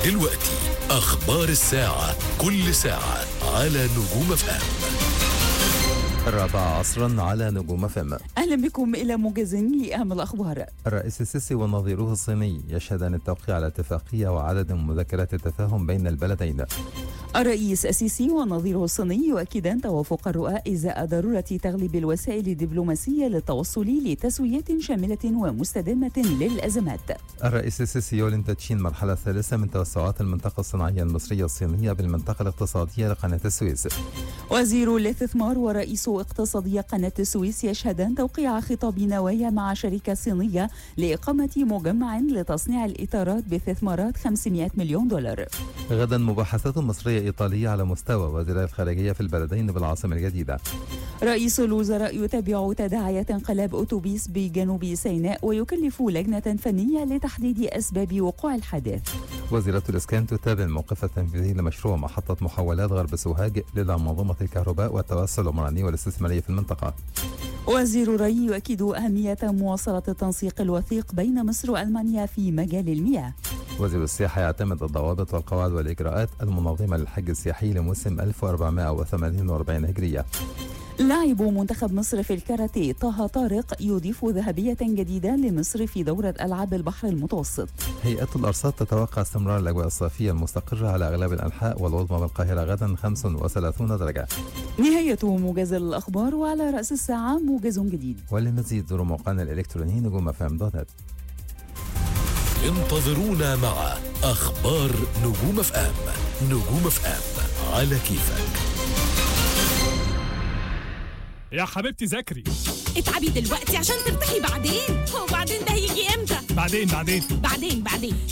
دلوقتي أخبار الساعة، كل ساعة على نجوم FM. 4 على نجوم FM. أهلا بكم إلى موجز لأهم الأخبار. الرئيس السيسي ونظيره الصيني يشهدان التوقيع على اتفاقية وعدد من مذكرات التفاهم بين البلدين. الرئيس السيسي ونظيره الصيني يؤكدان توافق الرؤى إزاء ضرورة تغليب الوسائل الدبلوماسية للتوصل لتسوية شاملة ومستدامة للأزمات. الرئيس السيسي يعلن تدشين مرحلة ثالثة من توسعات المنطقة الصناعية المصرية الصينية بالمنطقة الاقتصادية لقناة السويس. وزير الاستثمار ورئيس اقتصادية قناة السويس يشهدان توقيع خطاب نوايا مع شركة صينية لإقامة مجمع لتصنيع الإطارات باستثمارات $500 مليون. غدا مباحثات مصرية إيطالية على مستوى وزراء الخارجية في البلدين بالعاصمة الجديدة. رئيس الوزراء يتابع تداعيات انقلاب أوتوبيس بجنوب سيناء ويكلف لجنة فنية لتحديد أسباب وقوع الحادث. وزيرة الإسكان تتابع الموقف التنفيذي لمشروع محطة محولات غرب سوهاج لدعم منظومة الكهرباء والتوسع العمراني والاستثماري في المنطقة. وزير الري يؤكد أهمية مواصلة التنسيق الوثيق بين مصر وألمانيا في مجال المياه. وزير السياحة يعتمد الضوابط والقواعد والإجراءات المنظمة للحج السياحي لموسم 1448 هجرية. لاعب منتخب مصر في الكاراتيه طه طارق يضيف ذهبية جديدة لمصر في دورة ألعاب البحر المتوسط. هيئة الأرصاد تتوقع استمرار الأجواء الصيفية المستقرة على أغلب الأنحاء والعظمى بالقاهرة غدا 35 درجة. نهاية موجز الأخبار، وعلى رأس الساعة موجز جديد. وللمزيد زوروا موقعنا الإلكتروني نجوم.fm.net. انتظرونا مع أخبار نجوم FM. نجوم FM على كيفك. يا حبيبتي ذاكري. اتعبي دلوقتي عشان ترتاحي بعدين. هو بعدين ده هيجي امتى؟ بعدين. بعدين